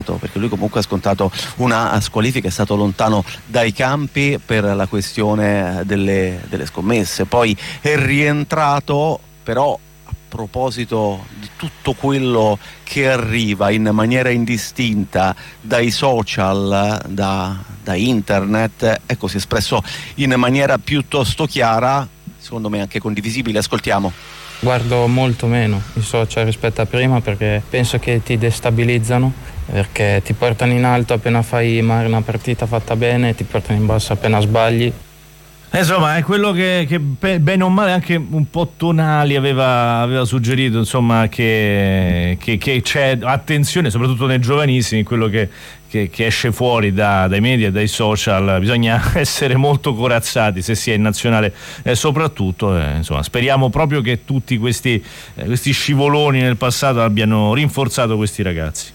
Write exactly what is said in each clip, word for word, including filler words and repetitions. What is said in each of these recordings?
perché lui comunque ha scontato una squalifica, è stato lontano dai campi per la questione delle, delle scommesse, poi è rientrato, però a proposito di tutto quello che arriva in maniera indistinta dai social, da, da internet, ecco, si è espresso in maniera piuttosto chiara, secondo me anche condivisibile. Ascoltiamo. Guardo molto meno i social rispetto a prima, perché penso che ti destabilizzano, perché ti portano in alto appena fai magari una partita fatta bene e ti portano in basso appena sbagli. Insomma, è quello che, che bene o male anche un po' Tonali aveva, aveva suggerito, insomma, che, che, che c'è attenzione soprattutto nei giovanissimi, quello che, che, che esce fuori da, dai media e dai social. Bisogna essere molto corazzati se si è in nazionale, eh, soprattutto, eh, insomma, speriamo proprio che tutti questi, eh, questi scivoloni nel passato abbiano rinforzato questi ragazzi.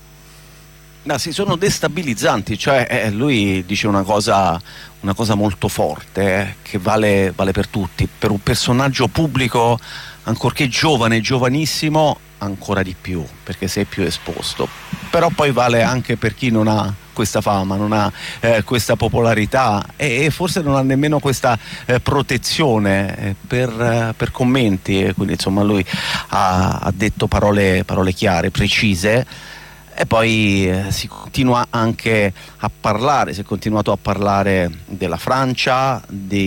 No, sì, sono destabilizzanti, cioè eh, lui dice una cosa, una cosa molto forte, eh, che vale, vale per tutti, per un personaggio pubblico ancorché giovane, giovanissimo, ancora di più, perché sei più esposto, però poi vale anche per chi non ha questa fama, non ha eh, questa popolarità e, e forse non ha nemmeno questa eh, protezione eh, per, eh, per commenti, e quindi insomma lui ha, ha detto parole, parole chiare, precise. E poi eh, si continua anche a parlare, si è continuato a parlare della Francia,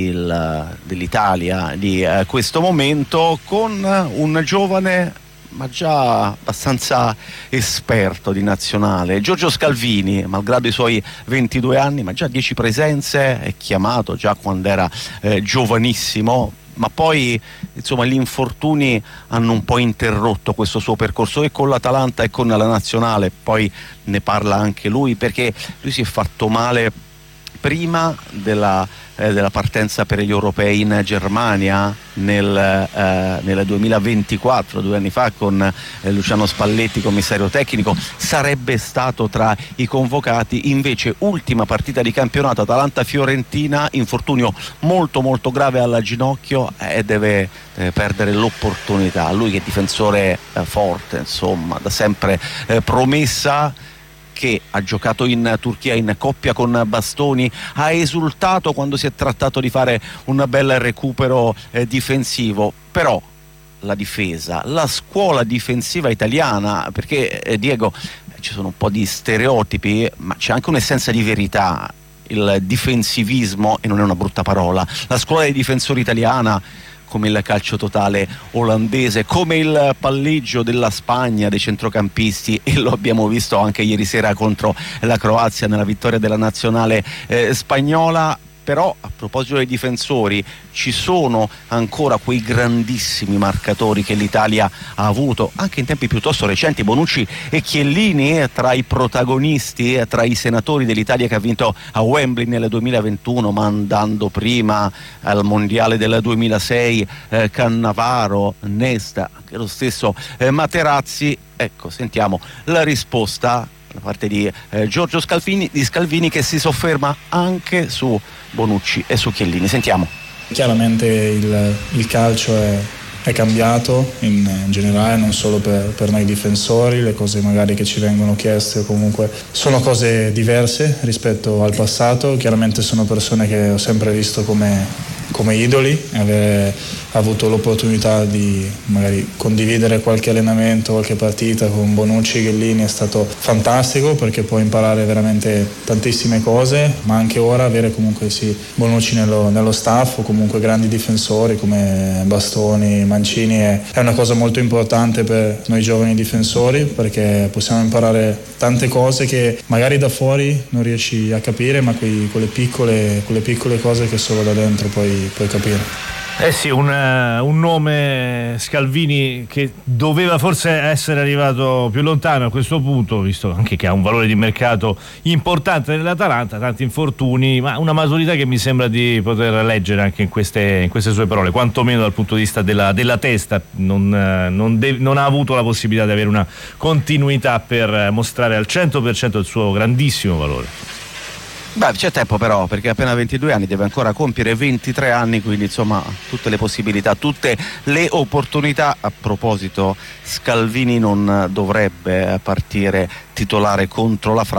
del, dell'Italia di eh, questo momento, con un giovane ma già abbastanza esperto di nazionale, Giorgio Scalvini, malgrado i suoi ventidue anni, ma già dieci presenze, è chiamato già quando era eh, giovanissimo. Ma poi insomma gli infortuni hanno un po' interrotto questo suo percorso e con l'Atalanta e con la nazionale, poi ne parla anche lui, perché lui si è fatto male prima della, eh, della partenza per gli europei in Germania nel, eh, nel duemilaventiquattro, due anni fa, con eh, Luciano Spalletti commissario tecnico, sarebbe stato tra i convocati, invece ultima partita di campionato Atalanta-Fiorentina, infortunio molto molto grave al ginocchio e deve eh, perdere l'opportunità. Lui che è difensore eh, forte, insomma, da sempre eh, promessa, che ha giocato in Turchia in coppia con Bastoni, ha esultato quando si è trattato di fare un bel recupero eh, difensivo, però la difesa, la scuola difensiva italiana, perché eh, Diego, ci sono un po' di stereotipi, ma c'è anche un'essenza di verità. Il difensivismo, e non è una brutta parola, la scuola dei difensori italiana, come il calcio totale olandese, come il palleggio della Spagna dei centrocampisti, e lo abbiamo visto anche ieri sera contro la Croazia nella vittoria della nazionale eh, spagnola. Però a proposito dei difensori, ci sono ancora quei grandissimi marcatori che l'Italia ha avuto anche in tempi piuttosto recenti, Bonucci e Chiellini tra i protagonisti, tra i senatori dell'Italia che ha vinto a Wembley nel duemilaventuno, ma andando prima al mondiale del duemilasei, eh, Cannavaro, Nesta, anche lo stesso eh, Materazzi. Ecco, sentiamo la risposta da parte di eh, Giorgio Scalvini, di Scalvini, che si sofferma anche su Bonucci e su Chiellini. Sentiamo. Chiaramente il, il calcio è, è cambiato in, in generale, non solo per, per noi difensori, le cose magari che ci vengono chieste comunque sono cose diverse rispetto al passato. Chiaramente sono persone che ho sempre visto come come idoli, avere avuto l'opportunità di magari condividere qualche allenamento, qualche partita con Bonucci e Chiellini è stato fantastico, perché puoi imparare veramente tantissime cose, ma anche ora avere comunque sì Bonucci nello, nello staff, o comunque grandi difensori come Bastoni, Mancini, è, è una cosa molto importante per noi giovani difensori, perché possiamo imparare tante cose che magari da fuori non riesci a capire, ma quei, quelle piccole, quelle piccole cose che solo da dentro poi puoi capire. Eh sì, un, un nome, Scalvini, che doveva forse essere arrivato più lontano a questo punto, visto anche che ha un valore di mercato importante nell'Atalanta, tanti infortuni, ma una maturità che mi sembra di poter leggere anche in queste, in queste sue parole, quantomeno dal punto di vista della, della testa. Non, non, de- non ha avuto la possibilità di avere una continuità per mostrare al cento per cento il suo grandissimo valore. Beh, c'è tempo però, perché appena ventidue anni, deve ancora compiere ventitré anni, quindi insomma tutte le possibilità, tutte le opportunità. A proposito, Scalvini non dovrebbe partire titolare contro la Francia.